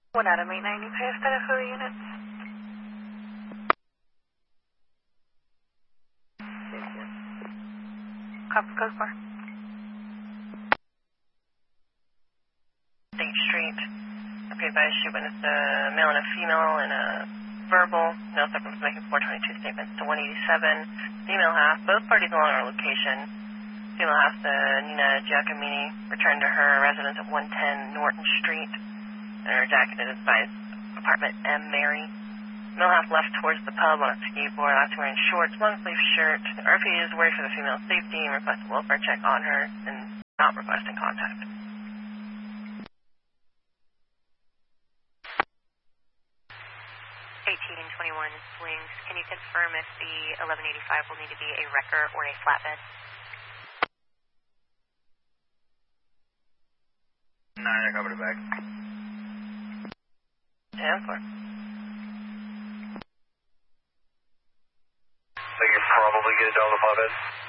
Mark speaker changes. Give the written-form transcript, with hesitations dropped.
Speaker 1: 1 out of 890, pay status for the units. Copy, code 4.
Speaker 2: State Street. Okay, advised she witnessed a male and a female in a verbal. Male suspect was making 422 statements to 187. Female half, both parties along our location. Female half, Nina Giacomini, returned to her residence at 110 Norton Street. And her jacket is by apartment M. Mary. Male half left towards the pub on a skateboard, after wearing shorts, long-sleeve shirt. RFP is worried for the female's safety and requests a welfare check on her and not requesting contact.
Speaker 3: 1821 Swings. Can you confirm if the 1185 will need to be a wrecker or a flatbed?
Speaker 4: 9, I covered it back.
Speaker 2: 10-4.
Speaker 4: So you probably get it down the flatbed?